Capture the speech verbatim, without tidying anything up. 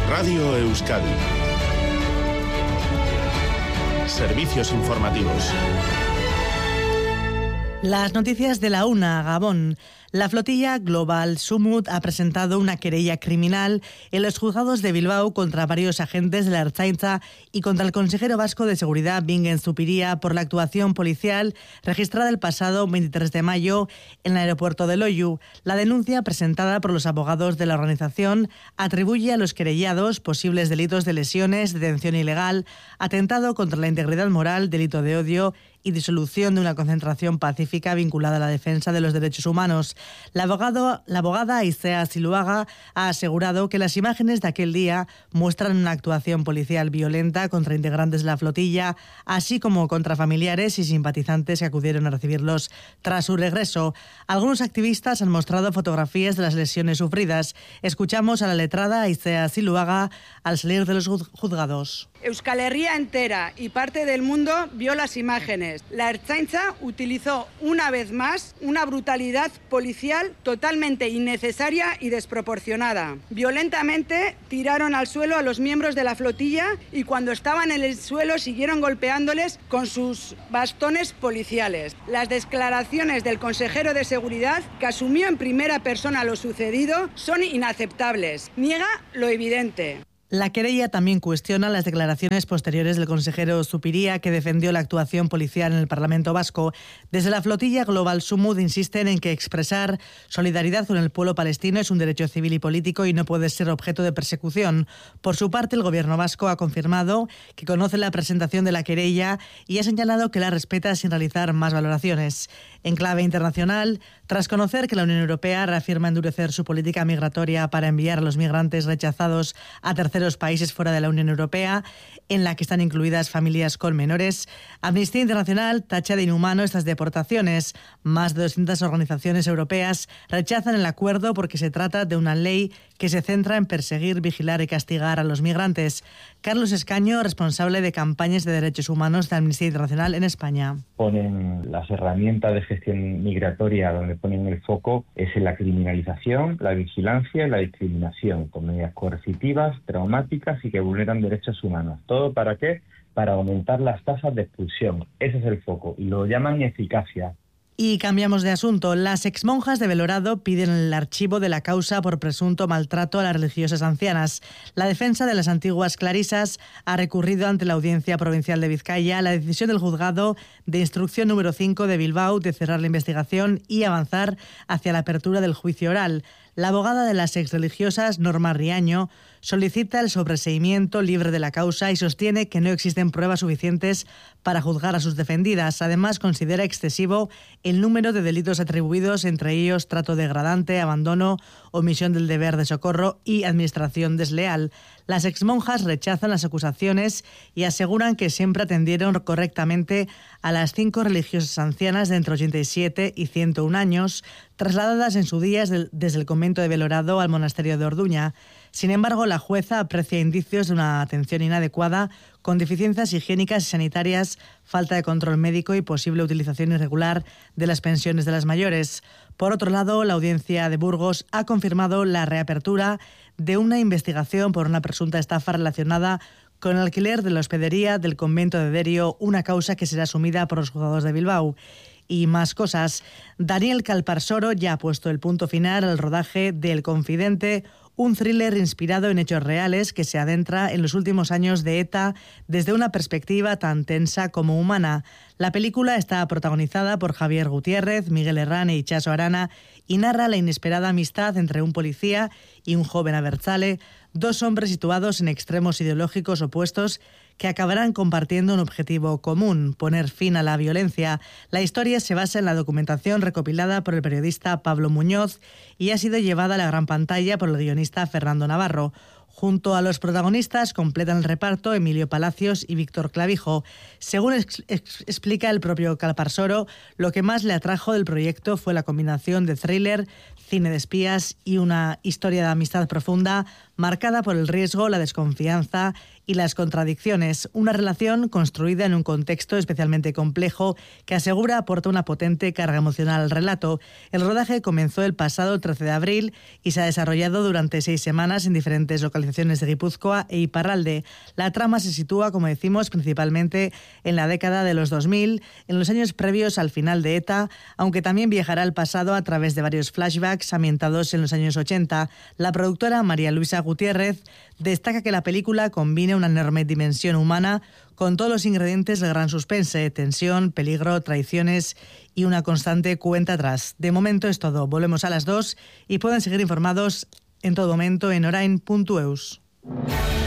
Radio Euskadi. Servicios informativos. Las noticias de la una, Gabón. La flotilla Global Sumut ha presentado una querella criminal en los juzgados de Bilbao contra varios agentes de la Ertzaintza y contra el consejero vasco de Seguridad, Bingen Zupiria, por la actuación policial registrada el pasado veintitrés de mayo en el aeropuerto de Loiu. La denuncia presentada por los abogados de la organización atribuye a los querellados posibles delitos de lesiones, detención ilegal, atentado contra la integridad moral, delito de odio y disolución de una concentración pacífica vinculada a la defensa de los derechos humanos. La, abogado, la abogada Aicea Siluaga ha asegurado que las imágenes de aquel día muestran una actuación policial violenta contra integrantes de la flotilla, así como contra familiares y simpatizantes que acudieron a recibirlos tras su regreso. Algunos activistas han mostrado fotografías de las lesiones sufridas. Escuchamos a la letrada Aicea Siluaga al salir de los juzgados. Euskal Herria entera y parte del mundo vio las imágenes. La Ertzaintza utilizó una vez más una brutalidad policial totalmente innecesaria y desproporcionada. Violentamente tiraron al suelo a los miembros de la flotilla y cuando estaban en el suelo siguieron golpeándoles con sus bastones policiales. Las declaraciones del consejero de Seguridad, que asumió en primera persona lo sucedido, son inaceptables. Niega lo evidente. La querella también cuestiona las declaraciones posteriores del consejero Zupiria, que defendió la actuación policial en el Parlamento Vasco. Desde la flotilla Global Sumut insisten en que expresar solidaridad con el pueblo palestino es un derecho civil y político y no puede ser objeto de persecución. Por su parte, el gobierno vasco ha confirmado que conoce la presentación de la querella y ha señalado que la respeta sin realizar más valoraciones. En clave internacional, tras conocer que la Unión Europea reafirma endurecer su política migratoria para enviar a los migrantes rechazados a terceros países fuera de la Unión Europea, en la que están incluidas familias con menores, Amnistía Internacional tacha de inhumano estas deportaciones. Más de doscientas organizaciones europeas rechazan el acuerdo porque se trata de una ley que se centra en perseguir, vigilar y castigar a los migrantes. Carlos Escaño, responsable de campañas de derechos humanos de Amnistía Internacional en España. Ponen las herramientas de gestión migratoria donde ponen el foco es en la criminalización, la vigilancia y la discriminación, con medidas coercitivas, traumáticas y que vulneran derechos humanos. ¿Todo para qué? Para aumentar las tasas de expulsión. Ese es el foco y lo llaman eficacia. Y cambiamos de asunto. Las exmonjas de Belorado piden el archivo de la causa por presunto maltrato a las religiosas ancianas. La defensa de las antiguas clarisas ha recurrido ante la Audiencia Provincial de Vizcaya la decisión del juzgado de instrucción número cinco de Bilbao de cerrar la investigación y avanzar hacia la apertura del juicio oral. La abogada de las exreligiosas, Norma Riaño, solicita el sobreseimiento libre de la causa y sostiene que no existen pruebas suficientes para juzgar a sus defendidas. Además, considera excesivo el número de delitos atribuidos, entre ellos trato degradante, abandono, omisión del deber de socorro y administración desleal. Las exmonjas rechazan las acusaciones y aseguran que siempre atendieron correctamente a las cinco religiosas ancianas de entre ochenta y siete y ciento un años, trasladadas en su día desde el convento de Belorado al monasterio de Orduña. Sin embargo, la jueza aprecia indicios de una atención inadecuada, con deficiencias higiénicas y sanitarias, falta de control médico y posible utilización irregular de las pensiones de las mayores. Por otro lado, la Audiencia de Burgos ha confirmado la reapertura de una investigación por una presunta estafa relacionada con el alquiler de la hospedería del convento de Derio, una causa que será asumida por los juzgados de Bilbao. Y más cosas. Daniel Calparsoro ya ha puesto el punto final al rodaje de El Confidente, un thriller inspirado en hechos reales que se adentra en los últimos años de ETA desde una perspectiva tan tensa como humana. La película está protagonizada por Javier Gutiérrez, Miguel Herrán y Chaso Arana y narra la inesperada amistad entre un policía y un joven abertzale, dos hombres situados en extremos ideológicos opuestos que acabarán compartiendo un objetivo común, poner fin a la violencia. La historia se basa en la documentación recopilada por el periodista Pablo Muñoz y ha sido llevada a la gran pantalla por el guionista Fernando Navarro. Junto a los protagonistas completan el reparto Emilio Palacios y Víctor Clavijo. Según ex- ex- explica el propio Calparsoro, lo que más le atrajo del proyecto fue la combinación de thriller, cine de espías y una historia de amistad profunda marcada por el riesgo, la desconfianza y las contradicciones. Una relación construida en un contexto especialmente complejo que asegura aporta una potente carga emocional al relato. El rodaje comenzó el pasado trece de abril y se ha desarrollado durante seis semanas en diferentes localizaciones de Guipúzcoa e Iparralde. La trama se sitúa, como decimos, principalmente en la década de los dos mil, en los años previos al final de ETA, aunque también viajará al pasado a través de varios flashbacks ambientados en los años ochenta. La productora María Luisa Gutiérrez destaca que la película combina una enorme dimensión humana con todos los ingredientes del gran suspense, tensión, peligro, traiciones y una constante cuenta atrás. De momento es todo. Volvemos a las dos y pueden seguir informados en todo momento en orain punto eus.